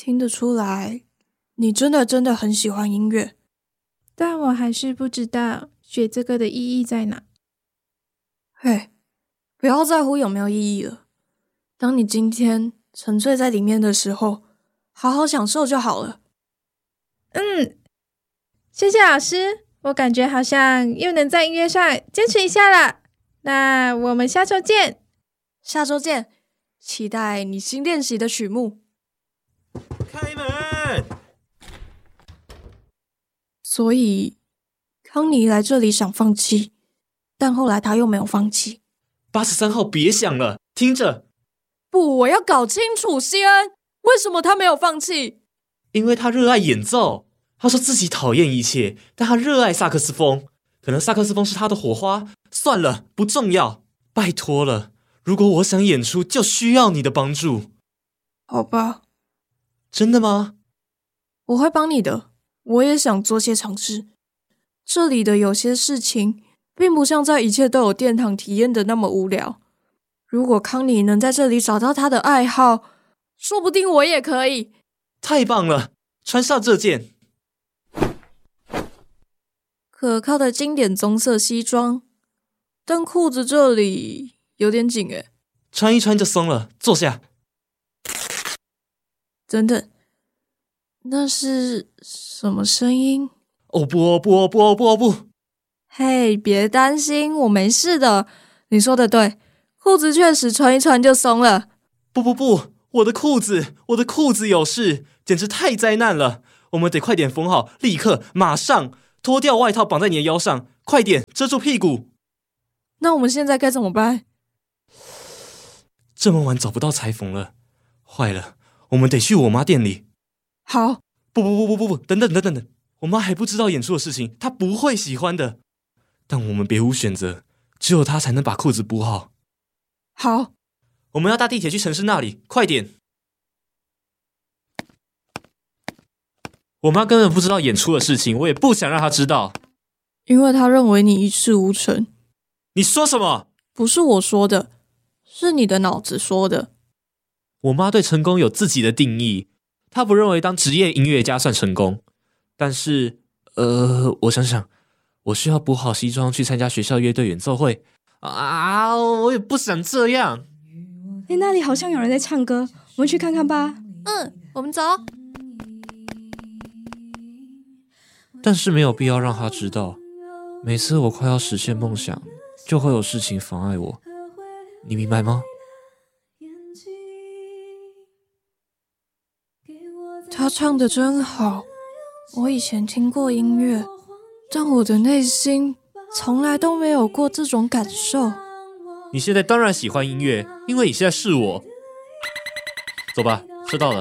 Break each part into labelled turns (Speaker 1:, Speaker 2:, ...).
Speaker 1: 听得出来，你真的很喜欢音乐。
Speaker 2: 但我还是不知道学这个的意义在哪。
Speaker 1: 嘿，不要在乎有没有意义了。当你今天沉醉在里面的时候，好好享受就好了。
Speaker 2: 谢谢老师，我感觉好像又能在音乐上坚持一下了。那我们下周见。
Speaker 1: 下周见，期待你新练习的曲目。
Speaker 3: 开门！
Speaker 1: 所以，康妮来这里想放弃，但后来他又没有放弃。
Speaker 3: 83号别想了，听着。
Speaker 1: 不，我要搞清楚西恩，为什么他没有放弃？
Speaker 3: 因为他热爱演奏。他说自己讨厌一切，但他热爱萨克斯风。可能萨克斯风是他的火花。算了，不重要。拜托了，如果我想演出，就需要你的帮助。
Speaker 1: 好吧。
Speaker 3: 真的吗？
Speaker 1: 我会帮你的。我也想做些尝试。这里的有些事情，并不像在一切都有殿堂体验的那么无聊。如果康妮能在这里找到他的爱好，说不定我也可以。
Speaker 3: 太棒了，穿上这件
Speaker 1: 可靠的经典棕色西装，但裤子这里有点紧诶。
Speaker 3: 穿一穿就松了。坐下。
Speaker 1: 等等，那是什么声音？
Speaker 3: 哦不哦不哦不哦不哦不！
Speaker 1: 嘿，别担心，我没事的。你说的对，裤子确实穿一穿就松了。
Speaker 3: 不，我的裤子有事，简直太灾难了。我们得快点缝好，立刻马上脱掉外套绑在你的腰上，快点遮住屁股。
Speaker 1: 那我们现在该怎么办？
Speaker 3: 这么晚找不到裁缝了，坏了，我们得去我妈店里。
Speaker 1: 好。
Speaker 3: 不，等等，我妈还不知道演出的事情，她不会喜欢的。但我们别无选择，只有她才能把裤子补好。
Speaker 1: 好，
Speaker 3: 我们要搭地铁去城市那里，快点。我妈根本不知道演出的事情，我也不想让她知道。
Speaker 1: 因为她认为你一事无成。
Speaker 3: 你说什么？
Speaker 1: 不是我说的，是你的脑子说的。
Speaker 3: 我妈对成功有自己的定义，她不认为当职业音乐家算成功。但是，我想想，我需要补好西装去参加学校乐队演奏会啊！我也不想这样。
Speaker 4: 那里好像有人在唱歌，我们去看看吧。
Speaker 1: 我们走。
Speaker 3: 但是没有必要让她知道，每次我快要实现梦想，就会有事情妨碍我。你明白吗？
Speaker 1: 他唱得真好，我以前听过音乐，但我的内心从来都没有过这种感受。
Speaker 3: 你现在当然喜欢音乐，因为你现在是我。走吧，车到了。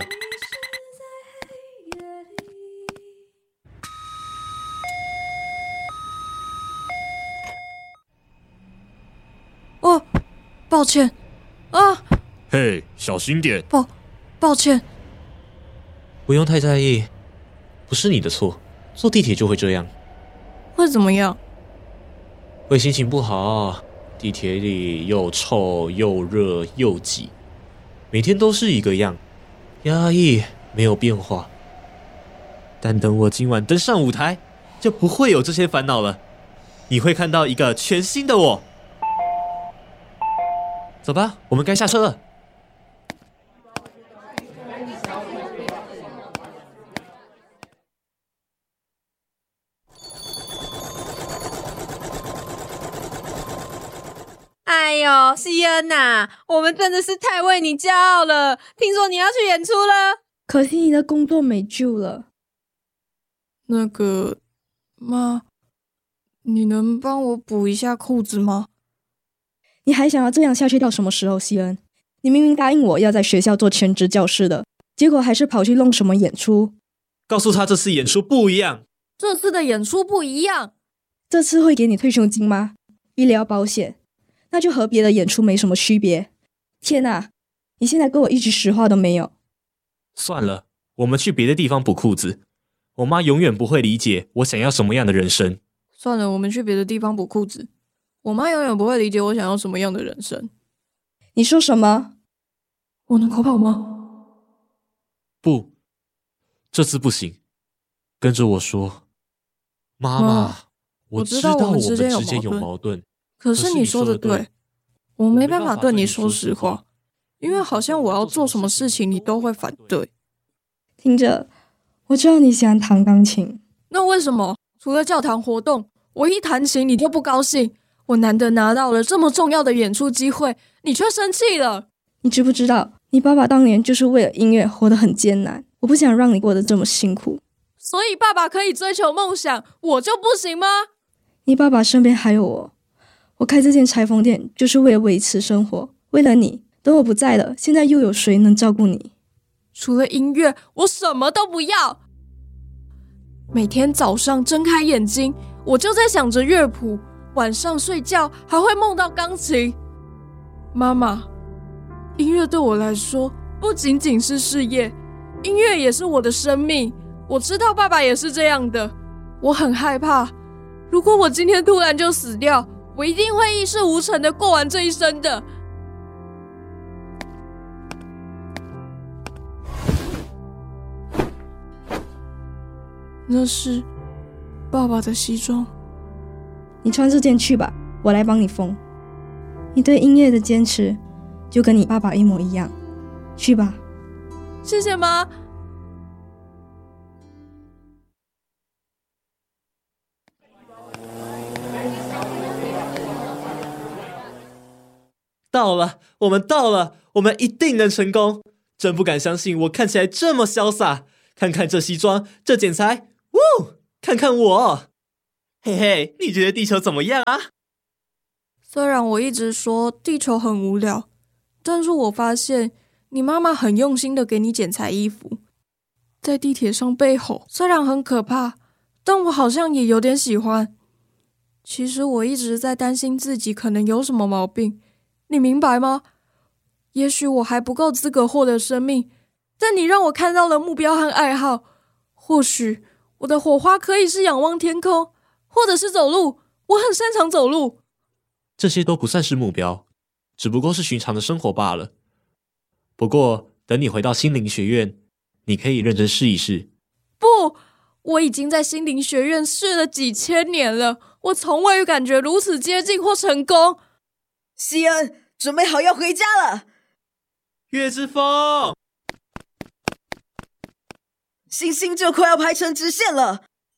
Speaker 1: 哦，抱歉啊！
Speaker 3: 嘿，小心点。
Speaker 1: 抱歉。
Speaker 3: 不用太在意，不是你的错，坐地铁就会这样。
Speaker 1: 会怎么样？
Speaker 3: 会心情不好，地铁里又臭又热又挤，每天都是一个样，压抑没有变化。但等我今晚登上舞台，就不会有这些烦恼了。你会看到一个全新的我。走吧，我们该下车了。
Speaker 5: 哎呦，西恩呐，我们真的是太为你骄傲了。听说你要去演出了，
Speaker 4: 可惜你的工作没救了。
Speaker 1: 那个，妈，你能帮我补一下裤子吗？
Speaker 4: 你还想要这样下去到什么时候，西恩？你明明答应我要在学校做全职教师的，结果还是跑去弄什么演出。
Speaker 3: 告诉他这次演出不一样。
Speaker 1: 这次的演出不一样。
Speaker 4: 这次会给你退休金吗？医疗保险？那就和别的演出没什么区别。天哪，你现在跟我一句实话都没有。
Speaker 3: 算了，我们去别的地方补裤子。我妈永远不会理解我想要什么样的人生。
Speaker 1: 算了，我们去别的地方补裤子。我妈永远不会理解我想要什么样的人生。
Speaker 4: 你说什么？
Speaker 1: 我能口跑吗？
Speaker 3: 不， 这次不行，跟着我说。妈妈，我知道我们之间有矛盾，
Speaker 1: 可是你说的对，我没办法对你说实话，因为好像我要做什么事情你都会反对。
Speaker 4: 听着，我知道你喜欢弹钢琴，
Speaker 1: 那为什么除了教堂活动，我一弹琴你就不高兴？我难得拿到了这么重要的演出机会，你却生气了。
Speaker 4: 你知不知道，你爸爸当年就是为了音乐活得很艰难，我不想让你过得这么辛苦。
Speaker 1: 所以爸爸可以追求梦想，我就不行吗？
Speaker 4: 你爸爸身边还有我，我开这间裁缝店就是为了维持生活，为了你。等我不在了，现在又有谁能照顾你？
Speaker 1: 除了音乐，我什么都不要。每天早上睁开眼睛，我就在想着乐谱，晚上睡觉还会梦到钢琴。妈妈，音乐对我来说不仅仅是事业，音乐也是我的生命。我知道爸爸也是这样的，我很害怕，如果我今天突然就死掉，我一定会一事无成的过完这一生的。那是爸爸的西装，
Speaker 4: 你穿这件去吧，我来帮你缝。你对音乐的坚持就跟你爸爸一模一样，去吧。
Speaker 1: 谢谢妈。
Speaker 3: 到了，我们到了，我们一定能成功！真不敢相信我看起来这么潇洒，看看这西装，这剪裁，呜，看看我，嘿嘿，你觉得地球怎么样啊？
Speaker 1: 虽然我一直说地球很无聊，但是我发现你妈妈很用心的给你剪裁衣服，在地铁上被吼，虽然很可怕，但我好像也有点喜欢。其实我一直在担心自己可能有什么毛病，你明白吗？也许我还不够资格获得生命，但你让我看到了目标和爱好。或许我的火花可以是仰望天空，或者是走路，我很擅长走路。
Speaker 3: 这些都不算是目标，只不过是寻常的生活罢了。不过等你回到心灵学院，你可以认真试一试。
Speaker 1: 不，我已经在心灵学院试了几千年了，我从未感觉如此接近或成功。
Speaker 6: 西恩，准备好要回家了。
Speaker 3: 月之风，
Speaker 6: 星星就快要排成直线了，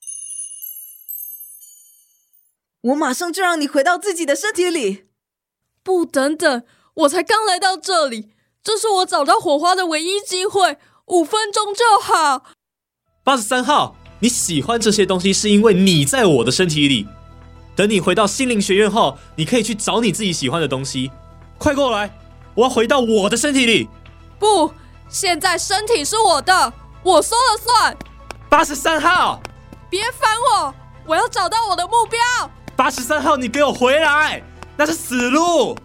Speaker 6: 我马上就让你回到自己的身体里。
Speaker 1: 不，等等，我才刚来到这里，这是我找到火花的唯一机会，5分钟就好。
Speaker 3: 83号，你喜欢这些东西是因为你在我的身体里。等你回到心灵学院后，你可以去找你自己喜欢的东西。快过来，我要回到我的身体里。
Speaker 1: 不，现在身体是我的，我说了算。
Speaker 3: 83号，
Speaker 1: 别烦我，我要找到我的目标。
Speaker 3: 83号，你给我回来，那是死路。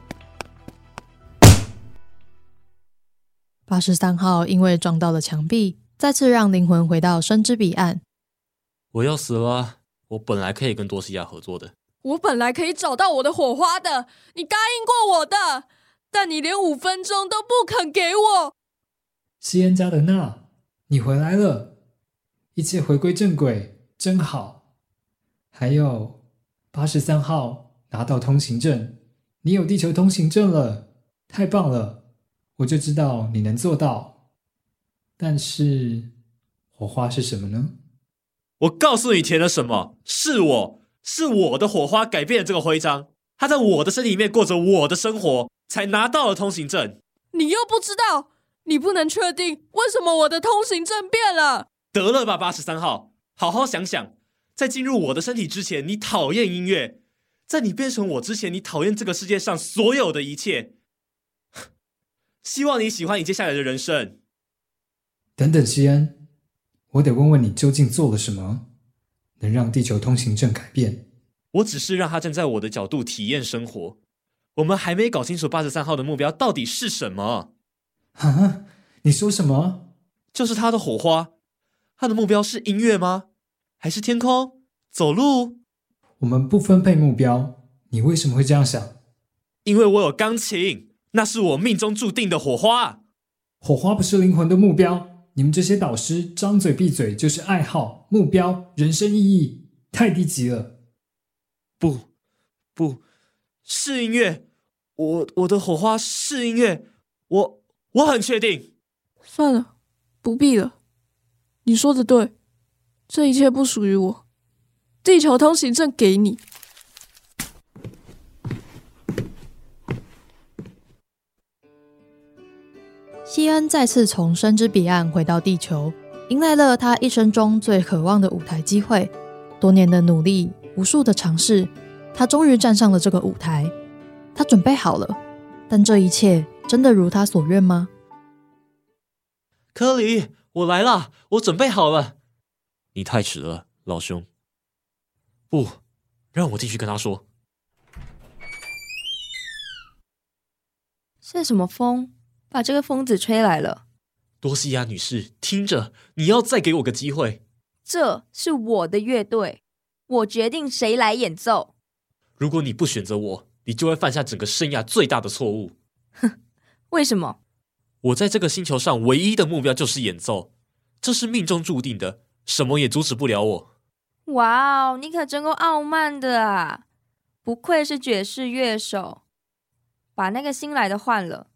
Speaker 7: 83号因为撞到了墙壁，再次让灵魂回到生之彼岸。
Speaker 3: 我要死了，我本来可以跟多西亚合作的。
Speaker 1: 我本来可以找到我的火花的，你答应过我的，但你连5分钟都不肯给我。
Speaker 8: 西恩加德纳，你回来了，一切回归正轨，真好。还有83号拿到通行证，你有地球通行证了，太棒了，我就知道你能做到。但是火花是什么呢？
Speaker 3: 我告诉你填了什么，是我的火花改变了这个徽章，他在我的身体里面过着我的生活，才拿到了通行证。
Speaker 1: 你又不知道，你不能确定为什么我的通行证变了。
Speaker 3: 得了吧，83号，好好想想，在进入我的身体之前，你讨厌音乐；在你变成我之前，你讨厌这个世界上所有的一切。希望你喜欢你接下来的人生。
Speaker 8: 等等，西恩，我得问问你究竟做了什么，能让地球通行证改变？
Speaker 3: 我只是让他站在我的角度体验生活。我们还没搞清楚83号的目标到底是什么。
Speaker 8: 啊？你说什么？
Speaker 3: 就是他的火花。他的目标是音乐吗？还是天空？走路？
Speaker 8: 我们不分配目标，你为什么会这样想？
Speaker 3: 因为我有钢琴，那是我命中注定的火花。
Speaker 8: 火花不是灵魂的目标。 你们这些导师张嘴闭嘴就是爱好、目标、人生意义，太低级了。
Speaker 3: 不，是音乐，我的火花是音乐，我很确定。
Speaker 1: 算了，不必了。你说的对，这一切不属于我。地球通行证给你。
Speaker 7: 西恩再次从生之彼岸回到地球，迎来了他一生中最渴望的舞台机会。多年的努力，无数的尝试，他终于站上了这个舞台。他准备好了，但这一切真的如他所愿吗？
Speaker 3: 科里，我来了，我准备好了。你太迟了，老兄。不，让我继续跟他说。
Speaker 5: 是什么风？把这个疯子吹来了。
Speaker 3: 多西亚女士，听着，你要再给我个机会。
Speaker 5: 这是我的乐队，我决定谁来演奏。
Speaker 3: 如果你不选择我，你就会犯下整个生涯最大的错误。
Speaker 5: 哼，为什么？
Speaker 3: 我在这个星球上唯一的目标就是演奏，这是命中注定的，什么也阻止不了我。
Speaker 5: 哇哦，你可真够傲慢的啊！不愧是爵士乐手。把那个新来的换了，